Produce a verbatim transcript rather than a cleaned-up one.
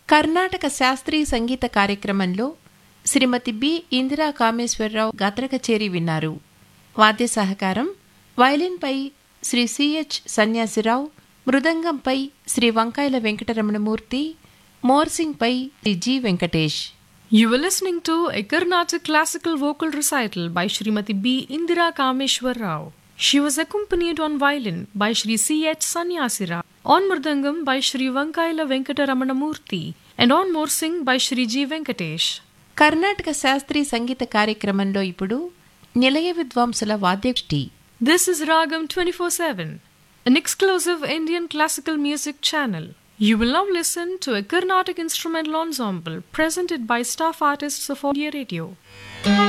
కర్ణాటక శాస్త్రీయ సంగీత కార్యక్రమంలో శ్రీమతి బి ఇందిరా కామేశ్వరరావు గాత్ర కచేరీ విన్నారు. వాద్య సహకారం వయలిన్పై శ్రీ సిహెచ్ సన్యాసిరావు, మృదంగంపై శ్రీ వంకాయల Venkataramanamurthy, మోర్సింగ్పై Shri G Venkatesh. You were listening to a Carnatic classical vocal recital by Srimati B. Indira Kameshwar Rao. She was accompanied on violin by Shri C H Sanyasira, on mridangam by Shri Vankaila Venkataramanamurthy, and on morsing by Shri G. Venkatesh. Karnataka శాస్త్రీయ సంగీత కార్యక్రమంలో ఇప్పుడు నిలయ విద్వాంసుల వాద్యగోష్ఠి. This is Ragam twenty-four seven, an exclusive Indian classical music channel. You will now listen to a Carnatic instrumental ensemble presented by staff artists of Audio Radio.